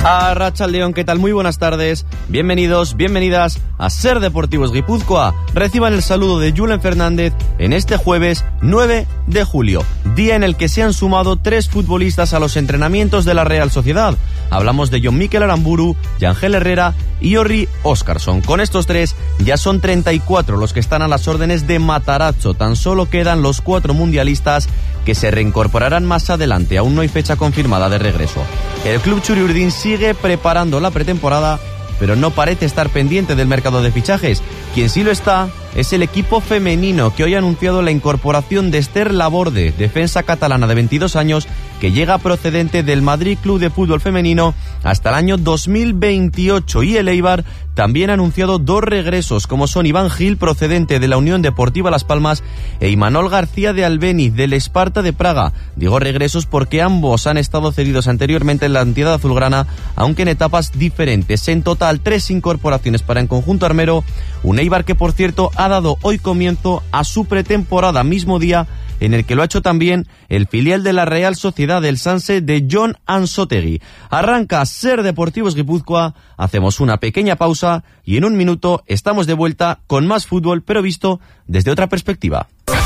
Arratsaldeon, ¿qué tal? Muy buenas tardes. Bienvenidos, bienvenidas a Ser Deportivos Guipúzcoa. Reciban el saludo de Julen Fernández en este jueves 9 de julio, día en el que se han sumado 3 futbolistas a los entrenamientos de la Real Sociedad. Hablamos de Jon Mikel Aramburu, Yangel Herrera y Orri Óscarsson. Con estos 3 ya son 34 los que están a las órdenes de Matarazzo. Tan solo quedan los 4 mundialistas que se reincorporarán más adelante. Aún no hay fecha confirmada de regreso. El club Txuri-Urdin sigue preparando la pretemporada, pero no parece estar pendiente del mercado de fichajes. Quien sí lo está es el equipo femenino, que hoy ha anunciado la incorporación de Esther Laborde, defensa catalana de 22 años, que llega procedente del Madrid Club de Fútbol Femenino hasta el año 2028. Y el Eibar también ha anunciado 2 regresos, como son Iván Gil, procedente de la Unión Deportiva Las Palmas, e Imanol García de Albéniz, del Esparta de Praga. Digo regresos porque ambos han estado cedidos anteriormente en la entidad azulgrana, aunque en etapas diferentes. En total, 3 incorporaciones para el conjunto armero, un Eibar que, por cierto, ha dado hoy comienzo a su pretemporada, mismo día en el que lo ha hecho también el filial de la Real Sociedad, del Sanse de Jon Ansotegui. Arranca Ser Deportivos Guipúzcoa, hacemos una pequeña pausa y en un minuto estamos de vuelta con más fútbol, pero visto desde otra perspectiva.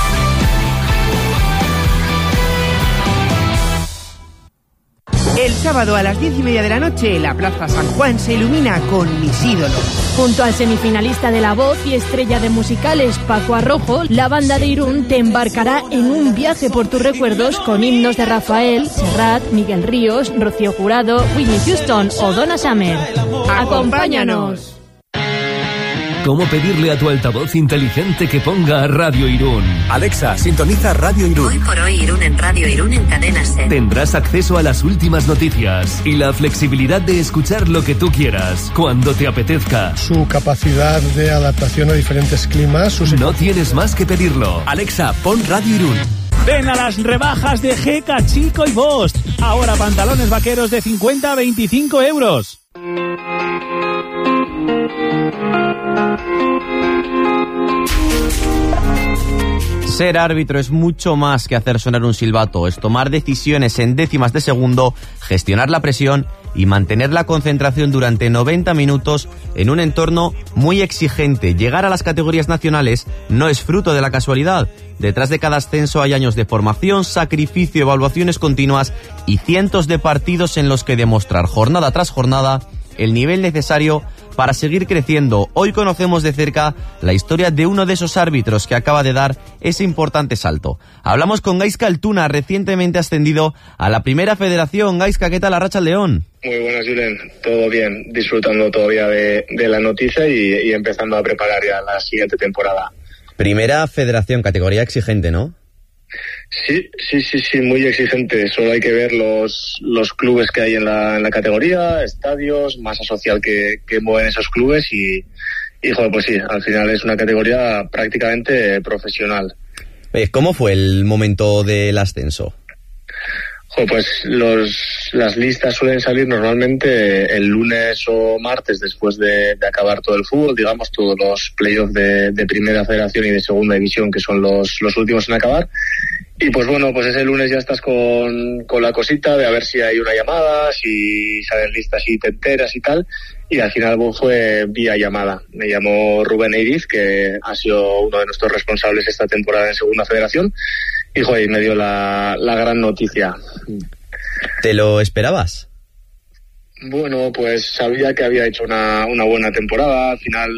El sábado a las 10:30 de la noche, la Plaza San Juan se ilumina con Mis Ídolos. Junto al semifinalista de La Voz y estrella de musicales Paco Arrojo, la banda de Irún te embarcará en un viaje por tus recuerdos con himnos de Rafael, Serrat, Miguel Ríos, Rocío Jurado, Whitney Houston o Donna Summer. ¡Acompáñanos! ¿Cómo pedirle a tu altavoz inteligente que ponga Radio Irún? Alexa, sintoniza Radio Irún. Hoy por hoy Irún en Radio Irún en Cadena SER. Tendrás acceso a las últimas noticias y la flexibilidad de escuchar lo que tú quieras, cuando te apetezca. Su capacidad de adaptación a diferentes climas. No tienes más que pedirlo. Alexa, pon Radio Irún. Ven a las rebajas de Geka, Chico y Bosch. Ahora pantalones vaqueros de 50 a 25 euros. Ser árbitro es mucho más que hacer sonar un silbato, es tomar decisiones en décimas de segundo, gestionar la presión y mantener la concentración durante 90 minutos en un entorno muy exigente. Llegar a las categorías nacionales no es fruto de la casualidad. Detrás de cada ascenso hay años de formación, sacrificio, evaluaciones continuas y cientos de partidos en los que demostrar jornada tras jornada el nivel necesario para seguir creciendo. Hoy conocemos de cerca la historia de uno de esos árbitros que acaba de dar ese importante salto. Hablamos con Gaizka Altuna, recientemente ascendido a la Primera Federación. Gaizka, ¿qué tal? Arratsaldeon. Muy buenas, Julen. Todo bien, disfrutando todavía de la noticia y empezando a preparar ya la siguiente temporada. Primera Federación, categoría exigente, ¿no? Sí, muy exigente. Solo hay que ver los clubes que hay en la categoría, estadios, masa social que mueven esos clubes y joder, pues sí, al final es una categoría prácticamente profesional. ¿Cómo fue el momento del ascenso? Joder, pues las listas suelen salir normalmente el lunes o martes después de acabar todo el fútbol, digamos, todos los playoffs de Primera Federación y de Segunda División, que son los últimos en acabar. Y pues bueno, pues ese lunes ya estás con la cosita de a ver si hay una llamada, si salen listas y te enteras y tal. Y al final fue vía llamada. Me llamó Rubén Eiriz, que ha sido uno de nuestros responsables esta temporada en Segunda Federación. Y joder, me dio la gran noticia. ¿Te lo esperabas? Bueno, pues sabía que había hecho una buena temporada. Al final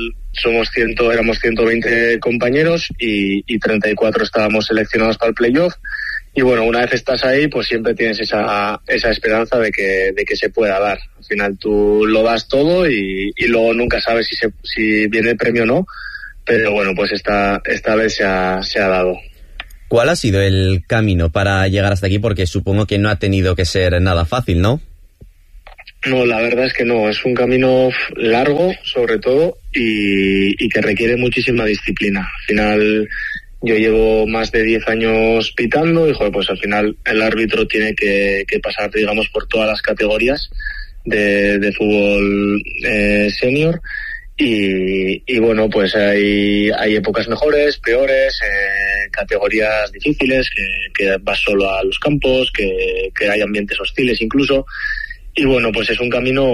éramos 120 compañeros y 34 estábamos seleccionados para el playoff. Y bueno, una vez estás ahí, pues siempre tienes esa esperanza de que se pueda dar. Al final tú lo das todo y luego nunca sabes si viene el premio o no. Pero bueno, pues esta vez se ha dado. ¿Cuál ha sido el camino para llegar hasta aquí? Porque supongo que no ha tenido que ser nada fácil, ¿no? No, la verdad es que no. Es un camino largo, sobre todo, y que requiere muchísima disciplina. Al final, yo llevo más de 10 años pitando y, joder, pues al final el árbitro tiene que pasar, digamos, por todas las categorías de fútbol senior. Y bueno, pues hay épocas mejores, peores, categorías difíciles, que vas solo a los campos, que hay ambientes hostiles incluso. bueno, pues es un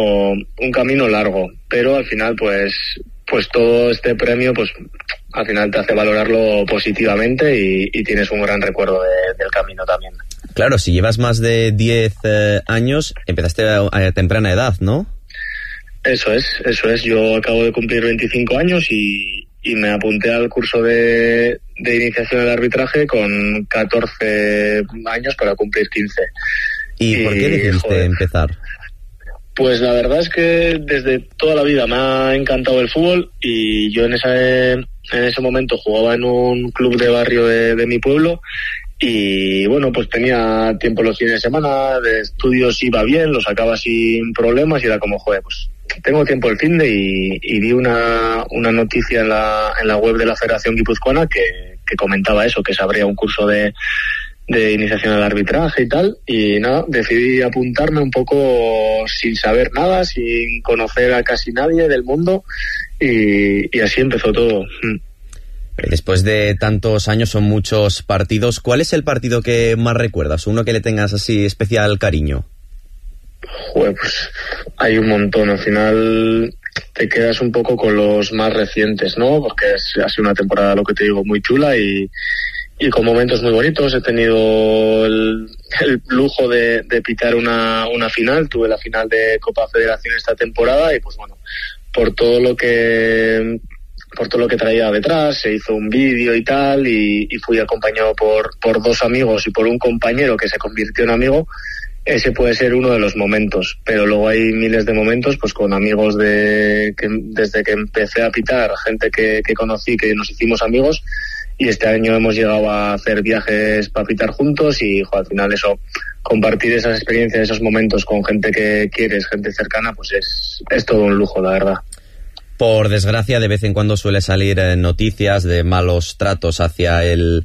camino largo, pero al final pues todo este premio pues al final te hace valorarlo positivamente y tienes un gran recuerdo del camino también. Claro, si llevas más de 10 años, empezaste a temprana edad, ¿no? Eso es. Yo acabo de cumplir 25 años y me apunté al curso de iniciación del arbitraje con 14 años para cumplir 15. ¿Y por qué decidiste empezar? Pues la verdad es que desde toda la vida me ha encantado el fútbol y yo en ese momento jugaba en un club de barrio de mi pueblo y bueno, pues tenía tiempo los fines de semana, de estudios iba bien, lo sacaba sin problemas y era como, joder, pues tengo tiempo el finde y vi una noticia en la web de la Federación Guipuzcoana que comentaba eso, que se abría un curso de iniciación al arbitraje y tal, y nada, decidí apuntarme un poco sin saber nada, sin conocer a casi nadie del mundo y así empezó todo. Después de tantos años, son muchos partidos. ¿Cuál es el partido que más recuerdas? Uno que le tengas así especial cariño. Joder, pues hay un montón. Al final te quedas un poco con los más recientes, ¿no? Porque ha sido una temporada, lo que te digo, muy chula y con momentos muy bonitos. He tenido el lujo de pitar una final. Tuve la final de Copa Federación esta temporada y pues bueno, por todo lo que traía detrás, se hizo un vídeo y tal y fui acompañado por dos amigos y por un compañero que se convirtió en amigo. Ese puede ser uno de los momentos, pero luego hay miles de momentos pues con amigos desde que empecé a pitar, gente que conocí, que nos hicimos amigos. Y este año hemos llegado a hacer viajes para pitar juntos y al final eso, compartir esas experiencias, esos momentos con gente que quieres, gente cercana, pues es todo un lujo, la verdad. Por desgracia, de vez en cuando suele salir noticias de malos tratos hacia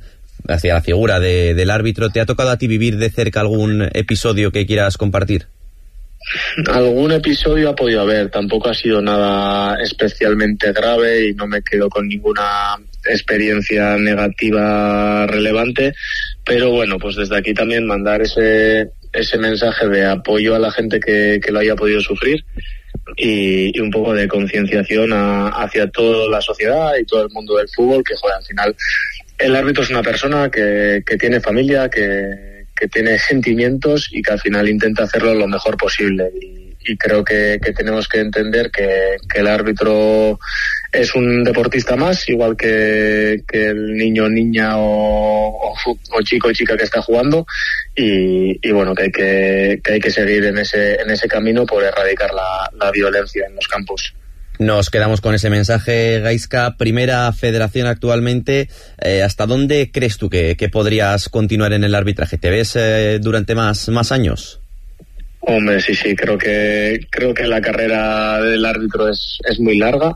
la figura del árbitro. ¿Te ha tocado a ti vivir de cerca algún episodio que quieras compartir? Algún episodio ha podido haber, tampoco ha sido nada especialmente grave y no me quedo con ninguna experiencia negativa relevante, pero bueno, pues desde aquí también mandar ese mensaje de apoyo a la gente que lo haya podido sufrir y un poco de concienciación hacia toda la sociedad y todo el mundo del fútbol, que joder, al final el árbitro es una persona que tiene familia, que tiene sentimientos y que al final intenta hacerlo lo mejor posible y creo que tenemos que entender que el árbitro es un deportista más, igual que el niño, niña o chico o chica que está jugando y bueno, que hay que seguir en ese camino por erradicar la violencia en los campos. Nos quedamos con ese mensaje, Gaizka. Primera federación actualmente, ¿hasta dónde crees tú que podrías continuar en el arbitraje? ¿Te ves durante más años? Hombre, sí, creo que la carrera del árbitro es muy larga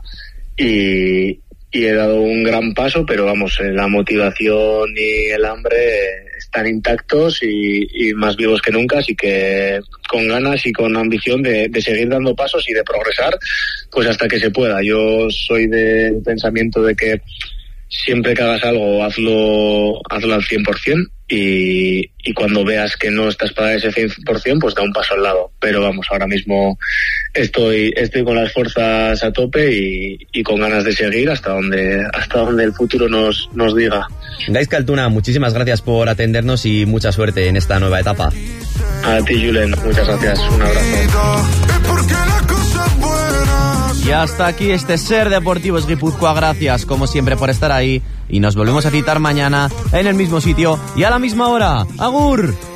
y he dado un gran paso, pero vamos, la motivación y el hambre están intactos y más vivos que nunca, así que con ganas y con ambición de seguir dando pasos y de progresar pues hasta que se pueda. Yo soy del pensamiento de que siempre que hagas algo hazlo al 100% y cuando veas que no estás para ese 100% pues da un paso al lado, pero vamos, ahora mismo estoy con las fuerzas a tope y con ganas de seguir hasta donde el futuro nos diga. Gaizka Altuna, muchísimas gracias por atendernos y mucha suerte en esta nueva etapa. A ti, Julen, muchas gracias, un abrazo. Y hasta aquí este Ser Deportivos Guipúzcoa. Gracias como siempre por estar ahí y nos volvemos a citar mañana en el mismo sitio y a la misma hora. ¡Agur!